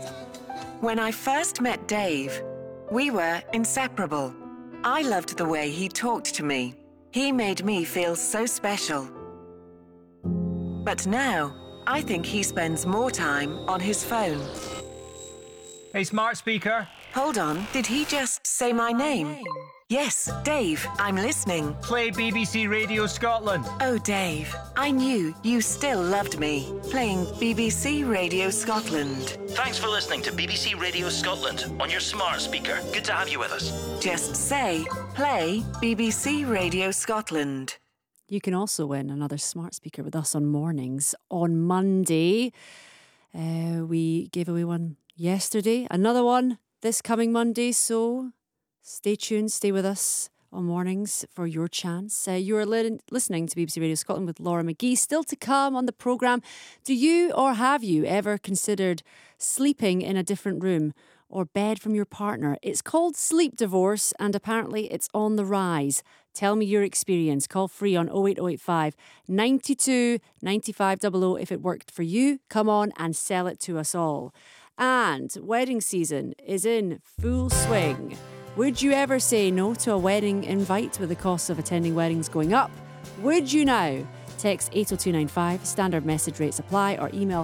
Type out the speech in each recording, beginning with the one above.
When I first met Dave, we were inseparable. I loved the way he talked to me. He made me feel so special. But now, I think he spends more time on his phone. Hey, smart speaker. Hold on, did he just say my name? Yes, Dave, I'm listening. Play BBC Radio Scotland. Oh, Dave, I knew you still loved me. Playing BBC Radio Scotland. Thanks for listening to BBC Radio Scotland on your smart speaker. Good to have you with us. Just say, play BBC Radio Scotland. You can also win another smart speaker with us on mornings. On Monday, we gave away one yesterday. Another one this coming Monday, so stay tuned, stay with us on mornings for your chance. You are listening to BBC Radio Scotland with Laura McGee. Still to come on the programme, do you or have you ever considered sleeping in a different room or bed from your partner? It's called sleep divorce and apparently it's on the rise. Tell me your experience. Call free on 08085 92 95 00 if it worked for you. Come on and sell it to us all. And wedding season is in full swing. Would you ever say no to a wedding invite with the cost of attending weddings going up? Would you now? Text 80295, standard message rates apply, or email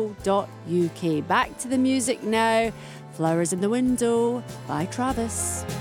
hellomornings@bbc.co.uk. Back to the music now. Flowers in the Window by Travis.